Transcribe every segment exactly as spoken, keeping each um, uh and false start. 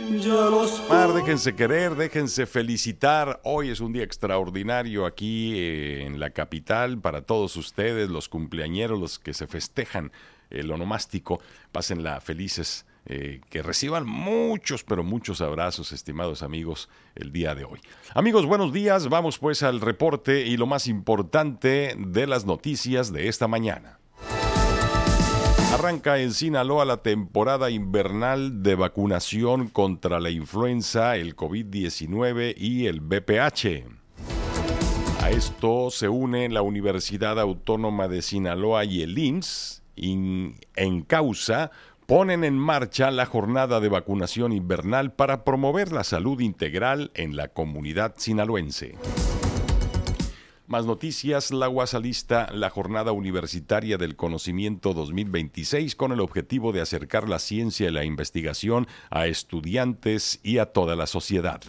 ya los... Mar, déjense querer, déjense felicitar. Hoy es un día extraordinario aquí eh, en la capital para todos ustedes, los cumpleañeros, los que se festejan el onomástico. Pásenla felices, eh, que reciban muchos, pero muchos abrazos, estimados amigos, el día de hoy. Amigos, buenos días. Vamos pues al reporte y lo más importante de las noticias de esta mañana. Arranca en Sinaloa la temporada invernal de vacunación contra la influenza, el covid diecinueve y el V P H. A esto se une la Universidad Autónoma de Sinaloa y el I M S S. En causa, ponen en marcha la jornada de vacunación invernal para promover la salud integral en la comunidad sinaloense. Más noticias. La U A S alista la Jornada Universitaria del Conocimiento dos mil veintiséis con el objetivo de acercar la ciencia y la investigación a estudiantes y a toda la sociedad.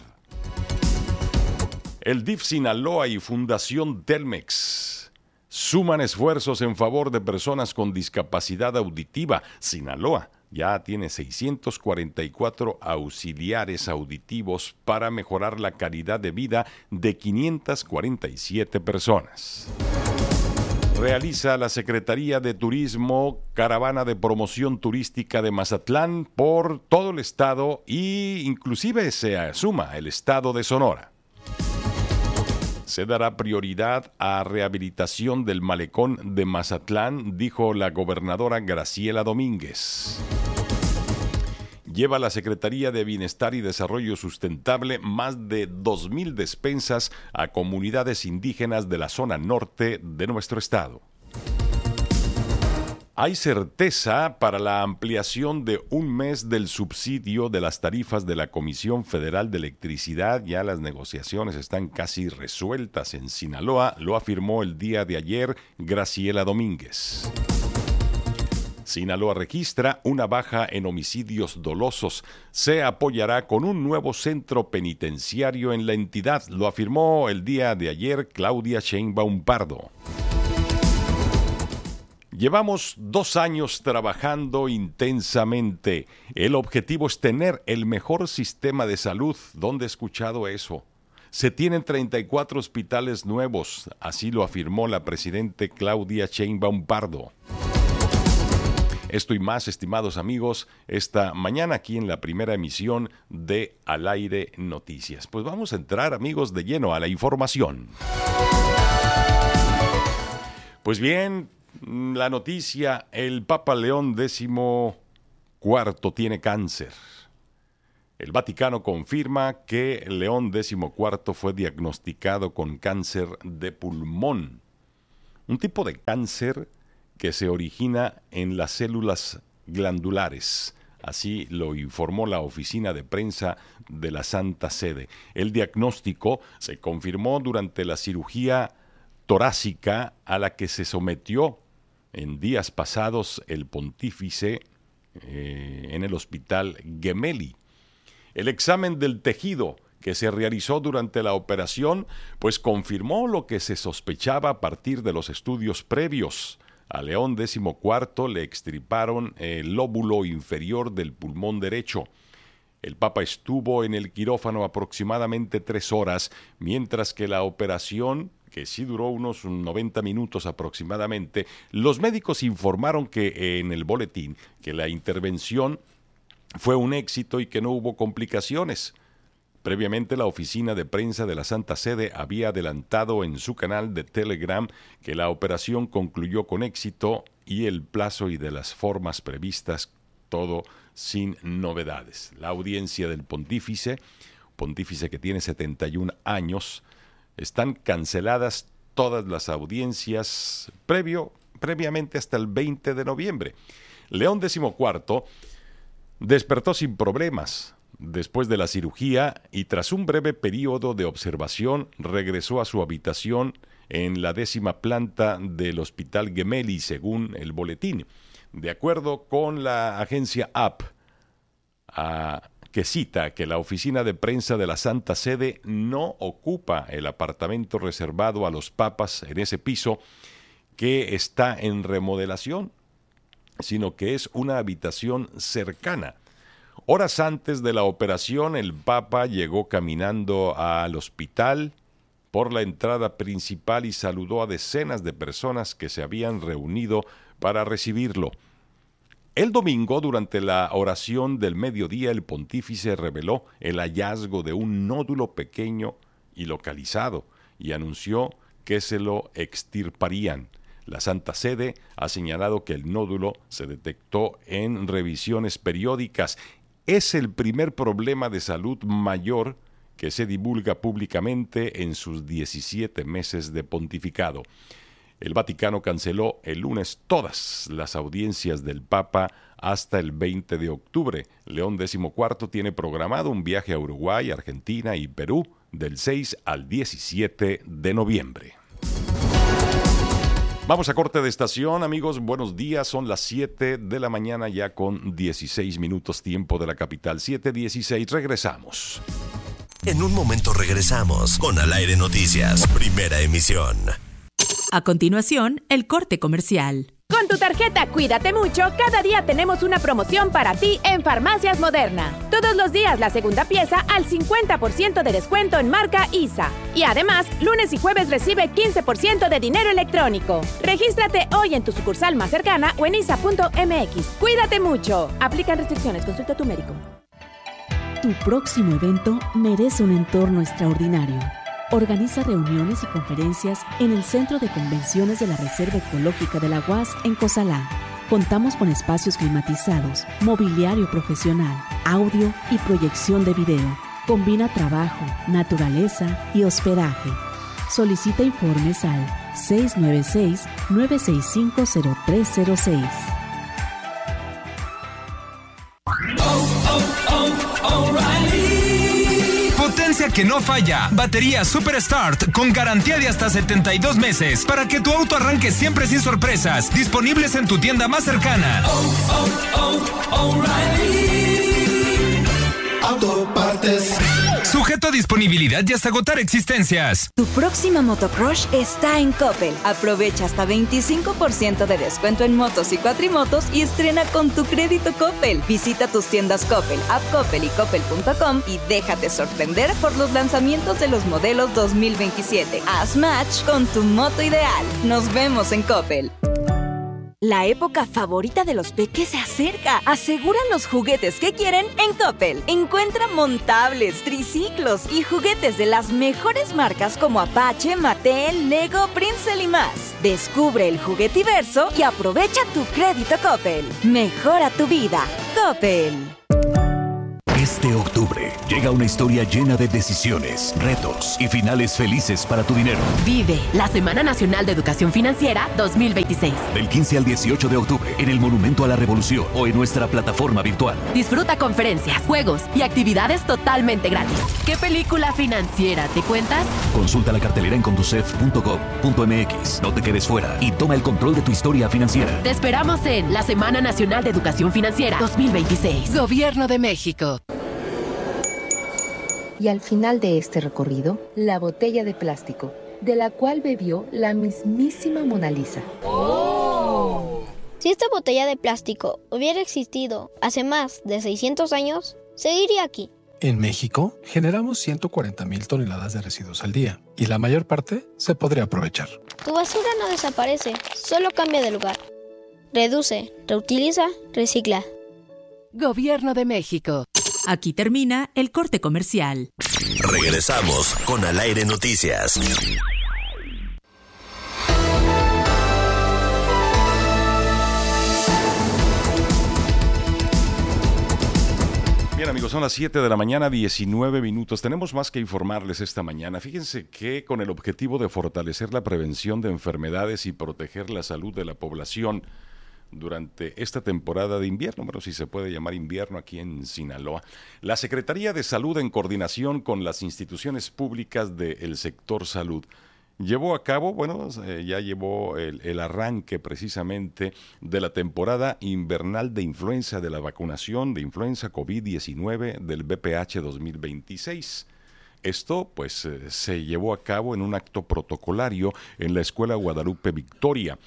El D I F Sinaloa y Fundación Telmex suman esfuerzos en favor de personas con discapacidad auditiva. Sinaloa ya tiene seiscientos cuarenta y cuatro auxiliares auditivos para mejorar la calidad de vida de quinientas cuarenta y siete personas. Realiza la Secretaría de Turismo caravana de promoción turística de Mazatlán por todo el estado e inclusive se suma el estado de Sonora. Se dará prioridad a rehabilitación del malecón de Mazatlán, dijo la gobernadora Graciela Domínguez. Lleva la Secretaría de Bienestar y Desarrollo Sustentable más de dos mil despensas a comunidades indígenas de la zona norte de nuestro estado. Hay certeza para la ampliación de un mes del subsidio de las tarifas de la Comisión Federal de Electricidad. Ya las negociaciones están casi resueltas en Sinaloa, lo afirmó el día de ayer Graciela Domínguez. Sinaloa registra una baja en homicidios dolosos. Se apoyará con un nuevo centro penitenciario en la entidad, lo afirmó el día de ayer Claudia Sheinbaum Pardo. Llevamos dos años trabajando intensamente. El objetivo es tener el mejor sistema de salud. ¿Dónde he escuchado eso? Se tienen treinta y cuatro hospitales nuevos, así lo afirmó la presidenta Claudia Sheinbaum Pardo. Esto y más, estimados amigos, esta mañana aquí en la primera emisión de Al Aire Noticias. Pues vamos a entrar, amigos, de lleno a la información. Pues bien, la noticia, el Papa León décimo cuarto tiene cáncer. El Vaticano confirma que León décimo cuarto fue diagnosticado con cáncer de pulmón, un tipo de cáncer que se origina en las células glandulares. Así lo informó la oficina de prensa de la Santa Sede. El diagnóstico se confirmó durante la cirugía torácica a la que se sometió en días pasados el pontífice eh, en el hospital Gemelli. El examen del tejido que se realizó durante la operación pues confirmó lo que se sospechaba a partir de los estudios previos. A León décimo cuarto le extirparon el lóbulo inferior del pulmón derecho. El Papa estuvo en el quirófano aproximadamente tres horas, mientras que la operación, que sí duró unos noventa minutos aproximadamente, los médicos informaron que en el boletín que la intervención fue un éxito y que no hubo complicaciones. Previamente, la oficina de prensa de la Santa Sede había adelantado en su canal de Telegram que la operación concluyó con éxito y el plazo y de las formas previstas, todo sin novedades. La audiencia del pontífice, pontífice que tiene setenta y un años, están canceladas todas las audiencias previo, previamente hasta el veinte de noviembre. León décimo cuarto despertó sin problemas después de la cirugía y tras un breve periodo de observación regresó a su habitación en la décima planta del Hospital Gemelli, según el boletín. De acuerdo con la agencia A P, a, que cita que la oficina de prensa de la Santa Sede no ocupa el apartamento reservado a los papas en ese piso que está en remodelación, sino que es una habitación cercana. Horas antes de la operación, el Papa llegó caminando al hospital por la entrada principal y saludó a decenas de personas que se habían reunido para recibirlo. El domingo, durante la oración del mediodía, el pontífice reveló el hallazgo de un nódulo pequeño y localizado y anunció que se lo extirparían. La Santa Sede ha señalado que el nódulo se detectó en revisiones periódicas. Es el primer problema de salud mayor que se divulga públicamente en sus diecisiete meses de pontificado. El Vaticano canceló el lunes todas las audiencias del Papa hasta el veinte de octubre. León decimocuarto tiene programado un viaje a Uruguay, Argentina y Perú del seis al diecisiete de noviembre. Vamos a corte de estación, amigos. Buenos días. Son las siete de la mañana ya con dieciséis minutos tiempo de la capital. siete dieciséis. Regresamos. En un momento regresamos con Al Aire Noticias, primera emisión. A continuación, el corte comercial. Con tu tarjeta Cuídate Mucho, cada día tenemos una promoción para ti en Farmacias Moderna. Todos los días la segunda pieza al cincuenta por ciento de descuento en marca I S A. Y además, lunes y jueves recibe quince por ciento de dinero electrónico. Regístrate hoy en tu sucursal más cercana o en isa punto eme equis. Cuídate mucho. Aplican restricciones. Consulta a tu médico. Tu próximo evento merece un entorno extraordinario. Organiza reuniones y conferencias en el Centro de Convenciones de la Reserva Ecológica de la U A S en Cozalá. Contamos con espacios climatizados, mobiliario profesional, audio y proyección de video. Combina trabajo, naturaleza y hospedaje. Solicita informes al seis nueve seis, nueve seis cinco, cero tres cero seis. Potencia que no falla. Batería Super Start con garantía de hasta setenta y dos meses para que tu auto arranque siempre sin sorpresas. Disponibles en tu tienda más cercana. Oh, oh, oh, O'Reilly Autopartes. Sujeto a disponibilidad y hasta agotar existencias. Tu próxima motocross está en Coppel. Aprovecha hasta veinticinco por ciento de descuento en motos y cuatrimotos y estrena con tu crédito Coppel. Visita tus tiendas Coppel, App Coppel y Coppel punto com y déjate sorprender por los lanzamientos de los modelos dos mil veintisiete. Haz match con tu moto ideal. Nos vemos en Coppel. La época favorita de los peques se acerca. Aseguran los juguetes que quieren en Coppel. Encuentra montables, triciclos y juguetes de las mejores marcas como Apache, Mattel, Lego, Princeton y más. Descubre el juguetiverso y aprovecha tu crédito Coppel. Mejora tu vida. Coppel. Este octubre llega una historia llena de decisiones, retos y finales felices para tu dinero. Vive la Semana Nacional de Educación Financiera dos mil veintiséis. Del quince al dieciocho de octubre en el Monumento a la Revolución o en nuestra plataforma virtual. Disfruta conferencias, juegos y actividades totalmente gratis. ¿Qué película financiera te cuentas? Consulta la cartelera en conducef punto gov punto eme equis. No te quedes fuera y toma el control de tu historia financiera. Te esperamos en la Semana Nacional de Educación Financiera dos mil veintiséis. Gobierno de México. Y al final de este recorrido, la botella de plástico, de la cual bebió la mismísima Mona Lisa. ¡Oh! Si esta botella de plástico hubiera existido hace más de seiscientos años, seguiría aquí. En México, generamos ciento cuarenta mil toneladas de residuos al día, y la mayor parte se podría aprovechar. Tu basura no desaparece, solo cambia de lugar. Reduce, reutiliza, recicla. Gobierno de México. Aquí termina el corte comercial. Regresamos con Al Aire Noticias. Bien, amigos, son las siete de la mañana, diecinueve minutos. Tenemos más que informarles esta mañana. Fíjense que con el objetivo de fortalecer la prevención de enfermedades y proteger la salud de la población durante esta temporada de invierno, bueno, si se puede llamar invierno aquí en Sinaloa, la Secretaría de Salud, en coordinación con las instituciones públicas del sector salud, llevó a cabo, bueno, eh, ya llevó el, el arranque precisamente de la temporada invernal de influenza, de la vacunación de influenza COVID diecinueve del B P H dos mil veintiséis. Esto, pues, eh, se llevó a cabo en un acto protocolario en la Escuela Guadalupe Victoria.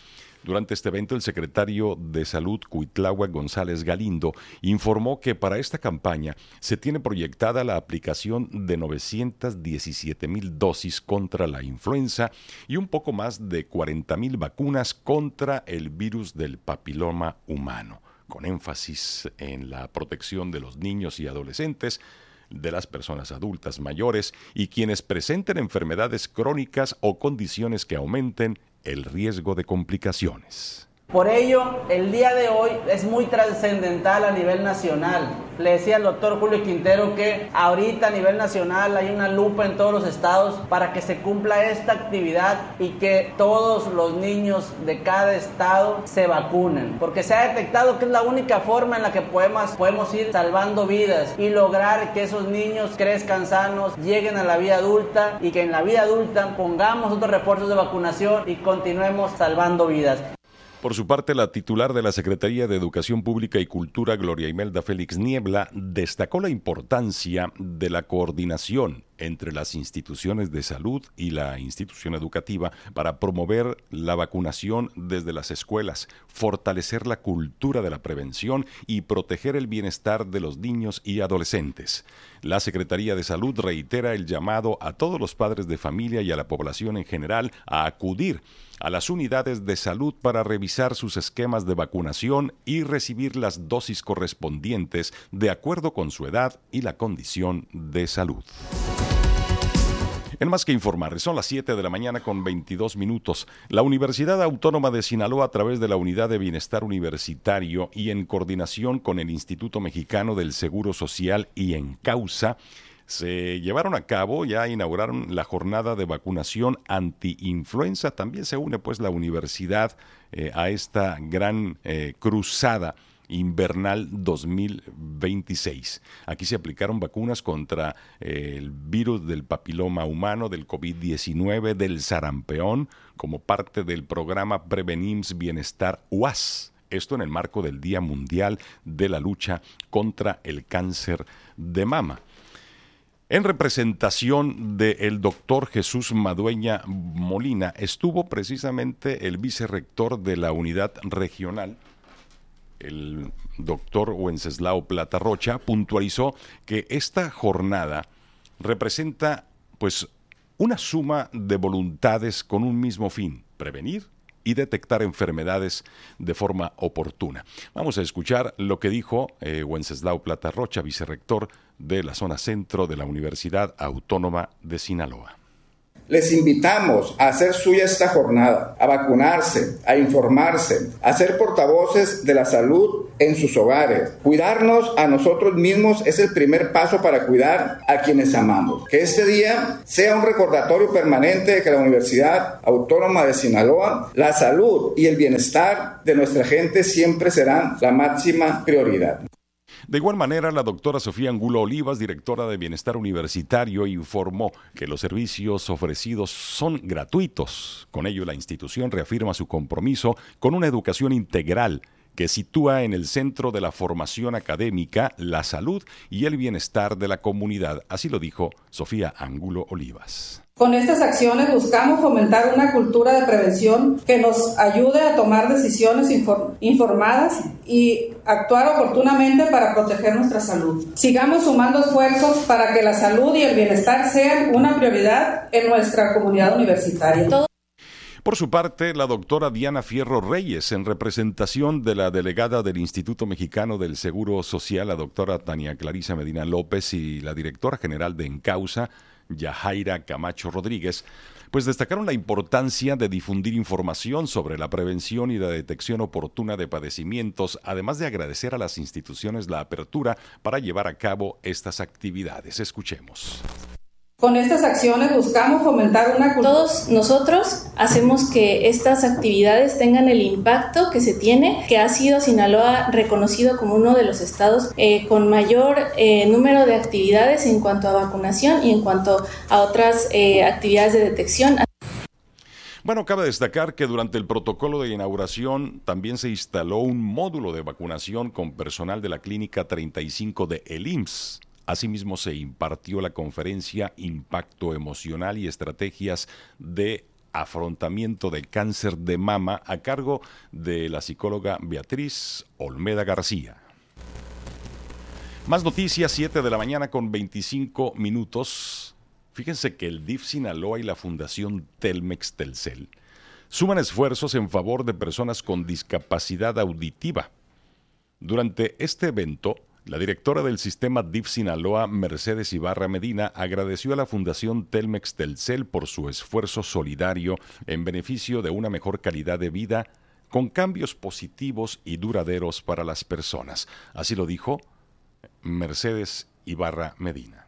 Durante este evento, el secretario de Salud, Cuitláhuac González Galindo, informó que para esta campaña se tiene proyectada la aplicación de novecientas diecisiete mil dosis contra la influenza y un poco más de cuarenta mil vacunas contra el virus del papiloma humano, con énfasis en la protección de los niños y adolescentes, de las personas adultas mayores y quienes presenten enfermedades crónicas o condiciones que aumenten el riesgo de complicaciones. Por ello, el día de hoy es muy trascendental a nivel nacional. Le decía al doctor Julio Quintero que ahorita a nivel nacional hay una lupa en todos los estados para que se cumpla esta actividad y que todos los niños de cada estado se vacunen. Porque se ha detectado que es la única forma en la que podemos, podemos ir salvando vidas y lograr que esos niños crezcan sanos, lleguen a la vida adulta y que en la vida adulta pongamos otros refuerzos de vacunación y continuemos salvando vidas. Por su parte, la titular de la Secretaría de Educación Pública y Cultura, Gloria Imelda Félix Niebla, destacó la importancia de la coordinación entre las instituciones de salud y la institución educativa para promover la vacunación desde las escuelas, fortalecer la cultura de la prevención y proteger el bienestar de los niños y adolescentes. La Secretaría de Salud reitera el llamado a todos los padres de familia y a la población en general a acudir a las unidades de salud para revisar sus esquemas de vacunación y recibir las dosis correspondientes de acuerdo con su edad y la condición de salud. En Más que Informar, son las siete de la mañana con veintidós minutos. La Universidad Autónoma de Sinaloa, a través de la Unidad de Bienestar Universitario y en coordinación con el Instituto Mexicano del Seguro Social y Encausa, se llevaron a cabo, ya inauguraron la jornada de vacunación anti-influenza. También se une pues la universidad eh, a esta gran eh, cruzada invernal dos mil veintiséis. Aquí se aplicaron vacunas contra eh, el virus del papiloma humano, del covid diecinueve, del sarampión, como parte del programa Prevenims Bienestar U A S. Esto en el marco del Día Mundial de la Lucha contra el Cáncer de Mama. En representación del doctor Jesús Madueña Molina, estuvo precisamente el vicerrector de la unidad regional, el doctor Wenceslao Plata Rocha, puntualizó que esta jornada representa pues una suma de voluntades con un mismo fin: prevenir y detectar enfermedades de forma oportuna. Vamos a escuchar lo que dijo eh, Wenceslao Plata Rocha, vicerrector de la zona centro de la Universidad Autónoma de Sinaloa. Les invitamos a hacer suya esta jornada, a vacunarse, a informarse, a ser portavoces de la salud en sus hogares. Cuidarnos a nosotros mismos es el primer paso para cuidar a quienes amamos. Que este día sea un recordatorio permanente de que la Universidad Autónoma de Sinaloa, la salud y el bienestar de nuestra gente siempre serán la máxima prioridad. De igual manera, la doctora Sofía Angulo Olivas, directora de Bienestar Universitario, informó que los servicios ofrecidos son gratuitos. Con ello, la institución reafirma su compromiso con una educación integral que sitúa en el centro de la formación académica la salud y el bienestar de la comunidad. Así lo dijo Sofía Angulo Olivas. Con estas acciones buscamos fomentar una cultura de prevención que nos ayude a tomar decisiones inform- informadas y actuar oportunamente para proteger nuestra salud. Sigamos sumando esfuerzos para que la salud y el bienestar sean una prioridad en nuestra comunidad universitaria. Todo Por su parte, la doctora Diana Fierro Reyes, en representación de la delegada del Instituto Mexicano del Seguro Social, la doctora Tania Clarisa Medina López, y la directora general de Encausa, Yajaira Camacho Rodríguez, pues destacaron la importancia de difundir información sobre la prevención y la detección oportuna de padecimientos, además de agradecer a las instituciones la apertura para llevar a cabo estas actividades. Escuchemos. Con estas acciones buscamos fomentar una cultura. Todos nosotros hacemos que estas actividades tengan el impacto que se tiene, que ha sido Sinaloa reconocido como uno de los estados eh, con mayor eh, número de actividades en cuanto a vacunación y en cuanto a otras eh, actividades de detección. Bueno, cabe destacar que durante el protocolo de inauguración también se instaló un módulo de vacunación con personal de la Clínica treinta y cinco de el I M S S. Asimismo, se impartió la conferencia Impacto Emocional y Estrategias de afrontamiento de cáncer de mama a cargo de la psicóloga Beatriz Olmeda García. Más noticias, siete de la mañana con veinticinco minutos. Fíjense que el D I F Sinaloa y la Fundación Telmex Telcel suman esfuerzos en favor de personas con discapacidad auditiva. Durante este evento, la directora del sistema D I F Sinaloa, Mercedes Ibarra Medina, agradeció a la Fundación Telmex Telcel por su esfuerzo solidario en beneficio de una mejor calidad de vida con cambios positivos y duraderos para las personas. Así lo dijo Mercedes Ibarra Medina.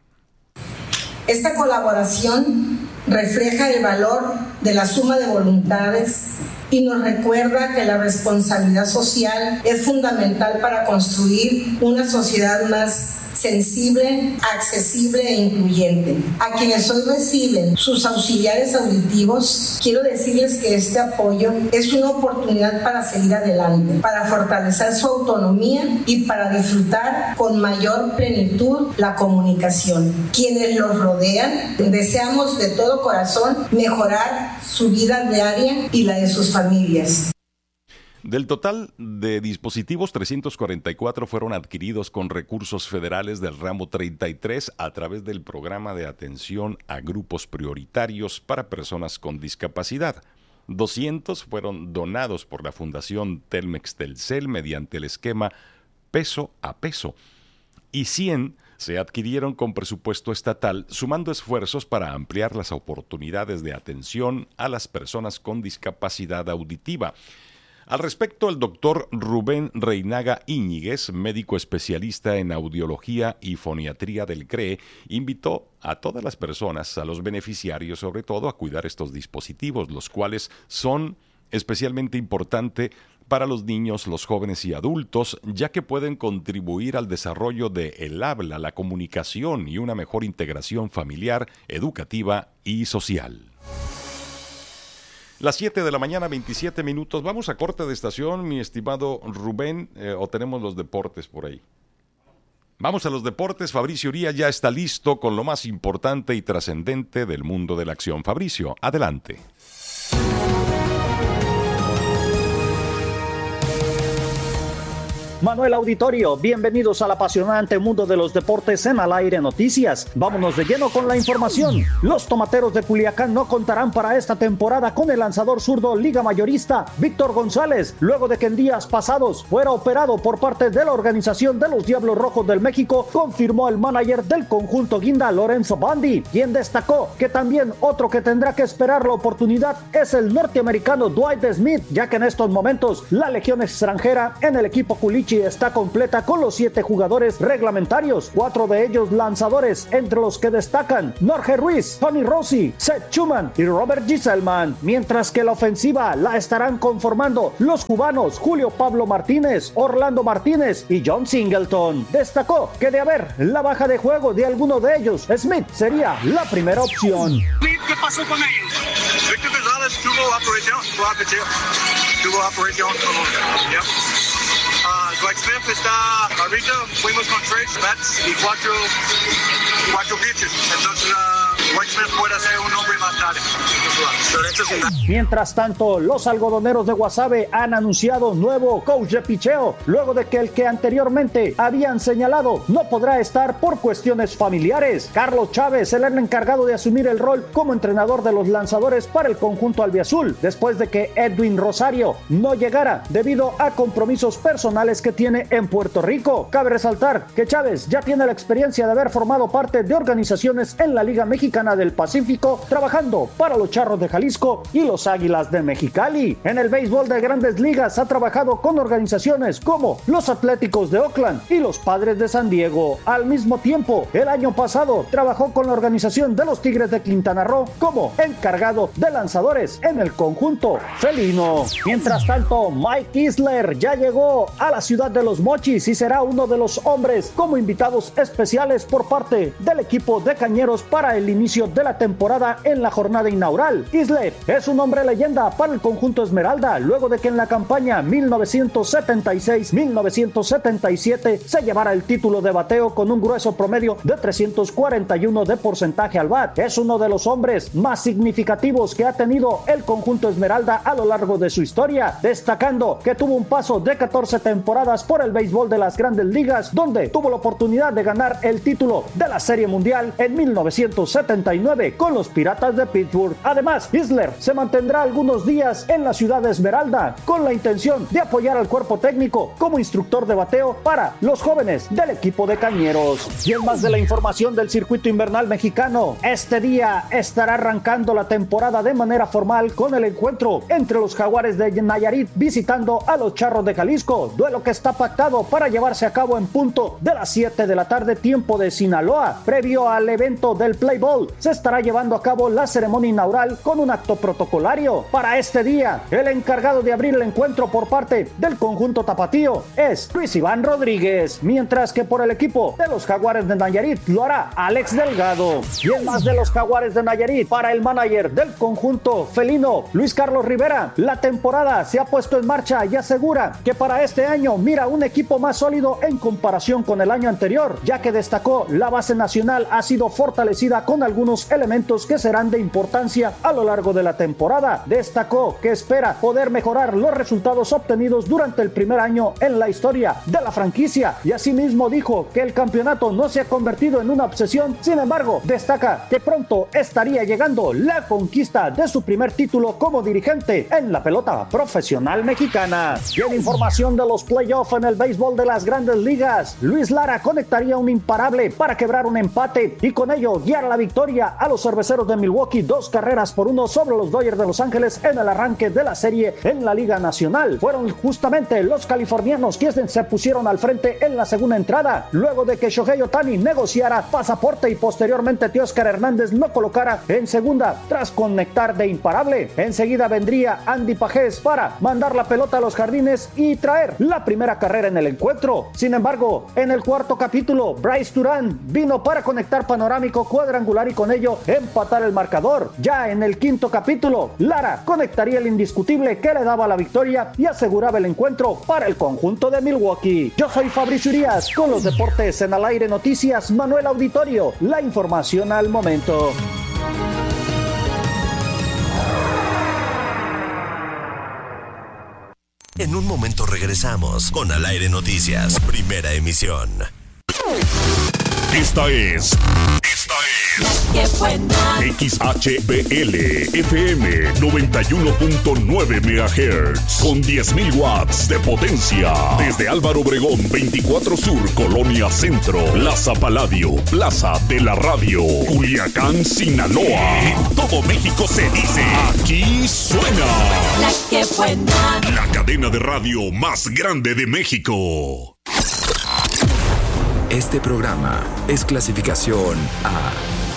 Esta colaboración refleja el valor de la suma de voluntades y nos recuerda que la responsabilidad social es fundamental para construir una sociedad más sensible, accesible e incluyente. A quienes hoy reciben sus auxiliares auditivos, quiero decirles que este apoyo es una oportunidad para seguir adelante, para fortalecer su autonomía y para disfrutar con mayor plenitud la comunicación. Quienes los rodean, deseamos de todo corazón mejorar su vida diaria y la de sus familias. Del total de dispositivos, trescientos cuarenta y cuatro fueron adquiridos con recursos federales del ramo treinta y tres a través del programa de atención a grupos prioritarios para personas con discapacidad. doscientos fueron donados por la Fundación Telmex Telcel mediante el esquema peso a peso y cien se adquirieron con presupuesto estatal, sumando esfuerzos para ampliar las oportunidades de atención a las personas con discapacidad auditiva. Al respecto, el doctor Rubén Reinaga Íñiguez, médico especialista en audiología y foniatría del C R E, invitó a todas las personas, a los beneficiarios sobre todo, a cuidar estos dispositivos, los cuales son especialmente importantes para los niños, los jóvenes y adultos, ya que pueden contribuir al desarrollo del habla, la comunicación y una mejor integración familiar, educativa y social. Las siete de la mañana, veintisiete minutos. Vamos a corte de estación, mi estimado Rubén, eh, o tenemos los deportes por ahí. Vamos a los deportes. Fabricio Uría ya está listo con lo más importante y trascendente del mundo de la acción. Fabricio, adelante. Manuel Auditorio, bienvenidos al apasionante mundo de los deportes en Al Aire Noticias. Vámonos de lleno con la información. Los Tomateros de Culiacán no contarán para esta temporada con el lanzador zurdo Liga Mayorista Víctor González, luego de que en días pasados fuera operado por parte de la organización de los Diablos Rojos del México, confirmó el manager del conjunto Guinda, Lorenzo Bandi, quien destacó que también otro que tendrá que esperar la oportunidad es el norteamericano Dwight Smith, ya que en estos momentos la legión extranjera en el equipo Culichi está completa con los siete jugadores reglamentarios, cuatro de ellos lanzadores, entre los que destacan Jorge Ruiz, Tony Rossi, Seth Schumann y Robert Gisselman, mientras que la ofensiva la estarán conformando los cubanos Julio Pablo Martínez, Orlando Martínez y John Singleton. Destacó que de haber la baja de juego de alguno de ellos, Smith sería la primera opción. ¿Qué pasó con ellos? Víctor González tuvo operación, tuvo operación, ¿ya? Uh, Dwight Smith está ahorita, fuimos con tres bats y cuatro, cuatro pitches. Entonces, uh, Dwight Smith puede ser un hombre más tarde. Mientras tanto, los algodoneros de Guasave han anunciado nuevo coach de picheo, luego de que el que anteriormente habían señalado no podrá estar por cuestiones familiares. Carlos Chávez será el encargado de asumir el rol como entrenador de los lanzadores para el conjunto albiazul, después de que Edwin Rosario no llegara debido a compromisos personales que tiene en Puerto Rico. Cabe resaltar que Chávez ya tiene la experiencia de haber formado parte de organizaciones en la Liga Mexicana del Pacífico, trabajando para los Charros de Jalisco y los Águilas de Mexicali. En el béisbol de Grandes Ligas ha trabajado con organizaciones como los Atléticos de Oakland y los Padres de San Diego. Al mismo tiempo, el año pasado trabajó con la organización de los Tigres de Quintana Roo como encargado de lanzadores en el conjunto felino. Mientras tanto, Mike Isler ya llegó a la ciudad de Los Mochis y será uno de los hombres como invitados especiales por parte del equipo de Cañeros para el inicio inicio de la temporada en la jornada inaugural. Isler es un hombre leyenda para el conjunto Esmeralda, luego de que en la campaña mil novecientos setenta y seis mil novecientos setenta y siete se llevara el título de bateo con un grueso promedio de trescientos cuarenta y uno de porcentaje al bat. Es uno de los hombres más significativos que ha tenido el conjunto Esmeralda a lo largo de su historia, destacando que tuvo un paso de catorce temporadas por el béisbol de las Grandes Ligas, donde tuvo la oportunidad de ganar el título de la Serie Mundial en mil novecientos setenta y nueve con los Piratas de Pittsburgh. Además, Isler se mantendrá algunos días en la ciudad de Esmeralda con la intención de apoyar al cuerpo técnico como instructor de bateo para los jóvenes del equipo de Cañeros. Y en más de la información del circuito invernal mexicano, este día estará arrancando la temporada de manera formal con el encuentro entre los Jaguares de Nayarit visitando a los Charros de Jalisco, duelo que está pactado para llevarse a cabo en punto de las siete de la tarde tiempo de Sinaloa. Previo al evento del Play Ball se estará llevando a cabo la ceremonia inaugural con un acto protocolario. Para este día, el encargado de abrir el encuentro por parte del conjunto tapatío es Luis Iván Rodríguez, mientras que por el equipo de los Jaguares de Nayarit lo hará Alex Delgado. Y en más de los Jaguares de Nayarit, para el manager del conjunto felino, Luis Carlos Rivera, la temporada se ha puesto en marcha y asegura que para este año mira un equipo más sólido en comparación con el año anterior, ya que destacó la base nacional ha sido fortalecida con algunos elementos que serán de importancia a lo largo de la temporada. Destacó que espera poder mejorar los resultados obtenidos durante el primer año en la historia de la franquicia, y asimismo dijo que el campeonato no se ha convertido en una obsesión. Sin embargo, destaca que pronto estaría llegando la conquista de su primer título como dirigente en la pelota profesional mexicana. Y en información de los playoffs en el béisbol de las Grandes Ligas, Luis Lara conectaría un imparable para quebrar un empate y con ello guiar a la victoria a los Cerveceros de Milwaukee, dos carreras por uno sobre los Dodgers de Los Ángeles en el arranque de la serie en la Liga Nacional. Fueron justamente los californianos quienes se pusieron al frente en la segunda entrada, luego de que Shohei Ohtani negociara pasaporte y posteriormente Teóscar Hernández lo colocara en segunda tras conectar de imparable. Enseguida vendría Andy Pajés para mandar la pelota a los jardines y traer la primera carrera en el encuentro. Sin embargo, en el cuarto capítulo, Bryce Durán vino para conectar panorámico cuadrangular y con ello empatar el marcador. Ya en el quinto capítulo, Lara conectaría el indiscutible que le daba la victoria y aseguraba el encuentro para el conjunto de Milwaukee. Yo soy Fabricio Urias con los deportes en Al Aire Noticias. Manuel Auditorio, la información al momento. En un momento regresamos con Al Aire Noticias, primera emisión. Esta es... Esta es... ¡Qué buena! X H B L F M noventa y uno punto nueve megahertz con diez mil watts de potencia. Desde Álvaro Obregón veinticuatro Sur, Colonia Centro, Plaza Paladio, Plaza de la Radio, Culiacán, Sinaloa. En todo México se dice, aquí suena La que buena. La cadena de radio más grande de México. Este programa es clasificación A.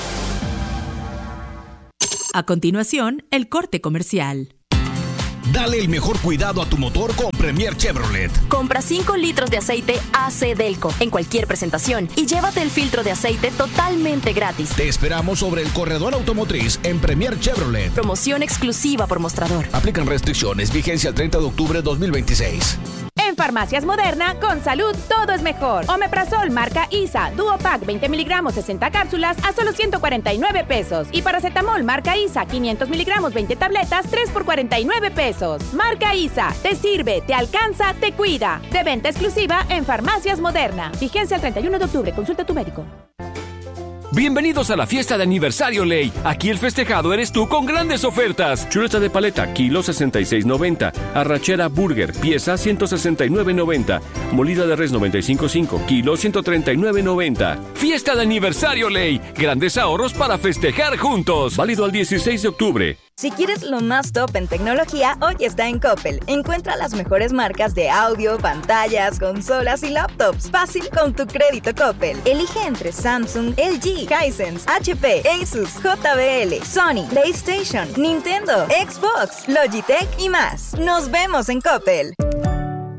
A continuación, el corte comercial. Dale el mejor cuidado a tu motor con Premier Chevrolet. Compra cinco litros de aceite A C Delco en cualquier presentación y llévate el filtro de aceite totalmente gratis. Te esperamos sobre el corredor automotriz en Premier Chevrolet. Promoción exclusiva por mostrador. Aplican restricciones. Vigencia el treinta de octubre de dos mil veintiséis. En Farmacias Moderna, con salud todo es mejor. Omeprazol marca I S A, Duopack veinte miligramos, sesenta cápsulas a solo ciento cuarenta y nueve pesos. Y paracetamol marca I S A, quinientos miligramos, veinte tabletas, tres por cuarenta y nueve pesos. Marca I S A, te sirve, te alcanza, te cuida. De venta exclusiva en Farmacias Moderna. Vigencia el treinta y uno de octubre, consulta a tu médico. Bienvenidos a la fiesta de aniversario Ley. Aquí el festejado eres tú con grandes ofertas. Chuleta de paleta, kilo sesenta y seis noventa. Arrachera burger, pieza ciento sesenta y nueve noventa. Molida de res noventa y cinco cinco, kilo ciento treinta y nueve noventa. Fiesta de aniversario Ley. Grandes ahorros para festejar juntos. Válido al dieciséis de octubre. Si quieres lo más top en tecnología, hoy está en Coppel. Encuentra las mejores marcas de audio, pantallas, consolas y laptops. Fácil con tu crédito Coppel. Elige entre Samsung, L G, Hisense, H P, Asus, J B L, Sony, PlayStation, Nintendo, Xbox, Logitech y más. Nos vemos en Coppel. Tu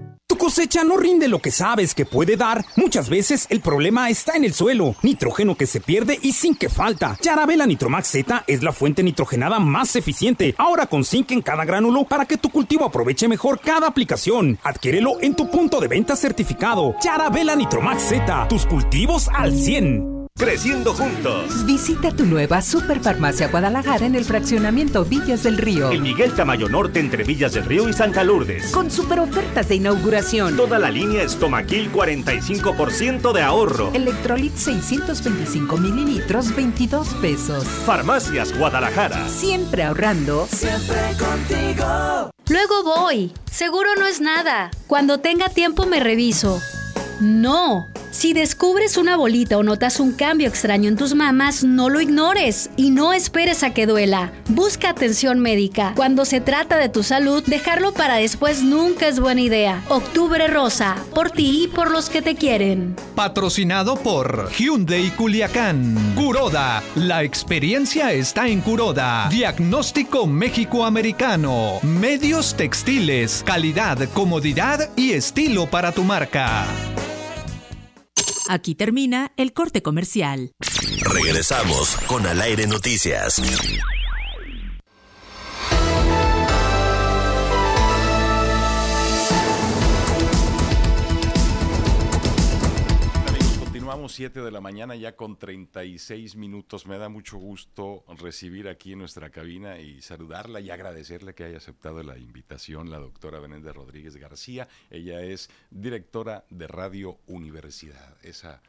cosecha no rinde lo que sabes que puede dar, muchas veces el problema está en el suelo. Nitrógeno que se pierde y zinc que falta. Yarabela Nitromax Z es la fuente nitrogenada más eficiente, ahora con zinc en cada gránulo para que tu cultivo aproveche mejor cada aplicación. Adquiérelo en tu punto de venta certificado. Yarabela Nitromax Z, tus cultivos al cien. Creciendo juntos. Visita tu nueva Superfarmacia Guadalajara en el fraccionamiento Villas del Río. En Miguel Tamayo Norte, entre Villas del Río y Santa Lourdes. Con super ofertas de inauguración. Toda la línea Estomaquil, cuarenta y cinco por ciento de ahorro. Electrolit seiscientos veinticinco mililitros, veintidós pesos. Farmacias Guadalajara. Siempre ahorrando. Siempre contigo. Luego voy. Seguro no es nada. Cuando tenga tiempo me reviso. No. Si descubres una bolita o notas un cambio extraño en tus mamas, no lo ignores y no esperes a que duela. Busca atención médica. Cuando se trata de tu salud, dejarlo para después nunca es buena idea. Octubre Rosa, por ti y por los que te quieren. Patrocinado por Hyundai Culiacán. Kuroda, la experiencia está en Kuroda. Diagnóstico México-Americano. Medios textiles, calidad, comodidad y estilo para tu marca. Aquí termina el corte comercial. Regresamos con Al Aire Noticias. Continuamos siete de la mañana ya con treinta y seis minutos. Me da mucho gusto recibir aquí en nuestra cabina y saludarla y agradecerle que haya aceptado la invitación la doctora Benéndez Rodríguez García. Ella es directora de Radio Universidad, esa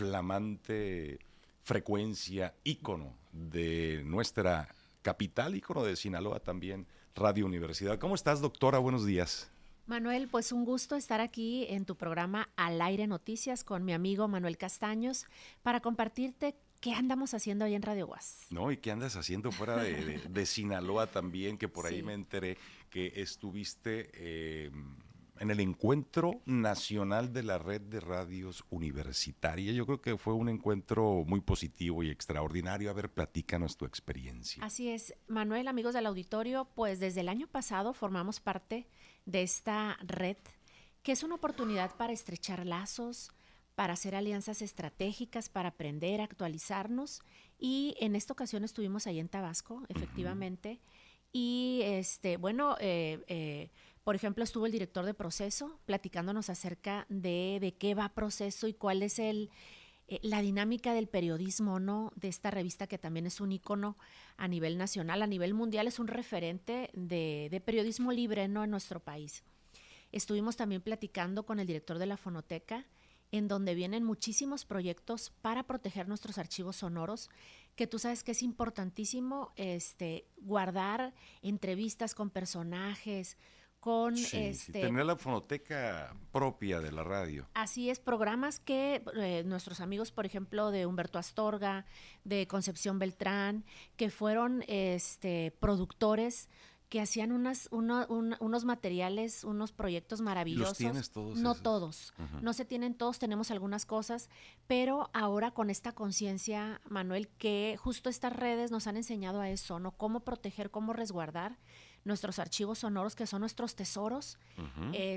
flamante frecuencia, ícono de nuestra capital, ícono de Sinaloa también, Radio Universidad. ¿Cómo estás, doctora? Buenos días. Manuel, pues un gusto estar aquí en tu programa Al Aire Noticias con mi amigo Manuel Castaños para compartirte qué andamos haciendo ahí en Radio Guas. No, y qué andas haciendo fuera de, de, de Sinaloa también, que por ahí sí. Me enteré que estuviste eh, en el Encuentro Nacional de la Red de Radios Universitarias. Yo creo que fue un encuentro muy positivo y extraordinario. A ver, platícanos tu experiencia. Así es, Manuel, amigos del auditorio, pues desde el año pasado formamos parte de esta red, que es una oportunidad para estrechar lazos, para hacer alianzas estratégicas, para aprender, actualizarnos, y en esta ocasión estuvimos ahí en Tabasco, efectivamente, uh-huh. y este, bueno, eh, eh, por ejemplo, estuvo el director de Proceso platicándonos acerca de, de qué va Proceso y cuál es el eh, la dinámica del periodismo, ¿no? De esta revista que también es un ícono a nivel nacional, a nivel mundial, es un referente de, de periodismo libre, ¿no? En nuestro país. Estuvimos también platicando con el director de la Fonoteca, en donde vienen muchísimos proyectos para proteger nuestros archivos sonoros, que tú sabes que es importantísimo este, guardar entrevistas con personajes, con sí, este sí, tener la fonoteca propia de la radio. Así es, programas que eh, nuestros amigos, por ejemplo, de Humberto Astorga, de Concepción Beltrán, que fueron este productores que hacían unas, uno, un, unos materiales, unos proyectos maravillosos. ¿Los tienes todos? No esos? todos, uh-huh. no se tienen todos, tenemos algunas cosas, pero ahora con esta conciencia, Manuel, que justo estas redes nos han enseñado a eso, ¿no? Cómo proteger, cómo resguardar nuestros archivos sonoros, que son nuestros tesoros, uh-huh. eh,